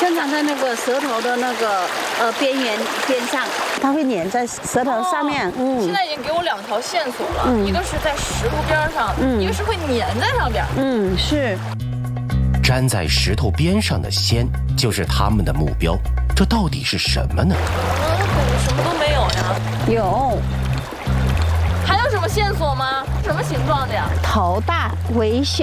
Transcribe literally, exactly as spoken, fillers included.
生长在那个舌头的那个呃边缘边上，它会粘在舌头上面。 嗯，现在已经给我两条线索了，一个是在石头边上，嗯，一个是会粘在上边。 嗯，是。 粘在石头边上的仙就是他们的目标，这到底是什么呢？ 嗯，感觉什么都没有呀。 有。 还有什么线索吗？什么形状的呀？ 头大，微小。